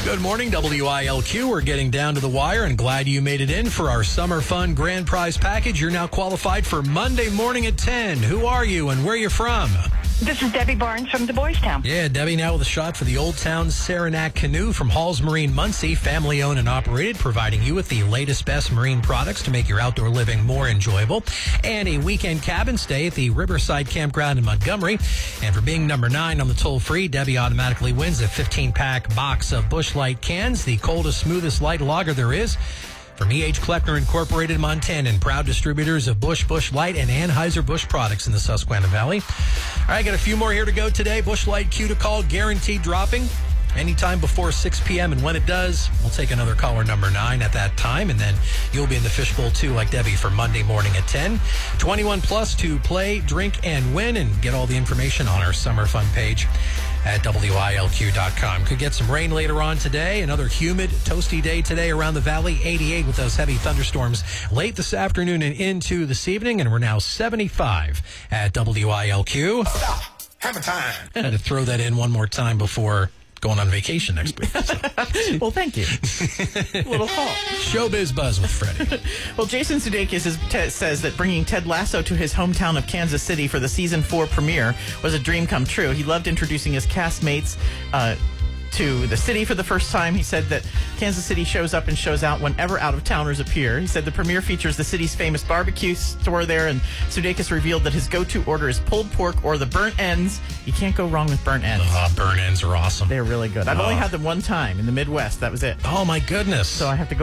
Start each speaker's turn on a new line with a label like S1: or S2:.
S1: Good morning, WILQ. We're getting down to the wire and glad you made it in for our Summer Fun Grand Prize Package. You're now qualified for Monday morning at 10. Who are you and where are you from?
S2: This is Debbie Barnes from the Boys Town.
S1: Yeah, Debbie now with a shot for the Old Town Saranac Canoe from Halls Marine Muncie, family owned and operated, providing you with the latest, best marine products to make your outdoor living more enjoyable. And a weekend cabin stay at the Riverside Campground in Montgomery. And for being number 9 on the toll-free, Debbie automatically wins a 15-pack box of Busch Light cans, the coldest, smoothest light lager there is. From E.H. Kleckner Incorporated, Montana, and proud distributors of Busch Light, and Anheuser-Busch products in the Susquehanna Valley. All right, got a few more here to go today. Busch Light Q to call, guaranteed dropping anytime before 6 p.m. And when it does, we'll take another caller number 9 at that time. And then you'll be in the fishbowl, too, like Debbie, for Monday morning at 10. 21 plus to play, drink, and win. And get all the information on our Summer Fun page at WILQ.com. Could get some rain later on today. Another humid, toasty day today around the valley. 88 with those heavy thunderstorms late this afternoon and into this evening. And we're now 75 at WILQ.
S3: Stop. Hammer time.
S1: I had to throw that in one more time before going on vacation next week.
S4: Well, thank you. Little call.
S1: Showbiz Buzz with Freddie.
S4: Well, Jason Sudeikis says that bringing Ted Lasso to his hometown of Kansas City for the season 4 premiere was a dream come true. He loved introducing his castmates to the city for the first time. He said that Kansas City shows up and shows out whenever out-of-towners appear. He said the premiere features the city's famous barbecue store there, and Sudeikis revealed that his go-to order is pulled pork or the burnt ends. You can't go wrong with burnt ends.
S1: Burnt ends are awesome.
S4: They're really good. I've only had them one time in the Midwest. That was it.
S1: Oh, my goodness.
S4: So I have to go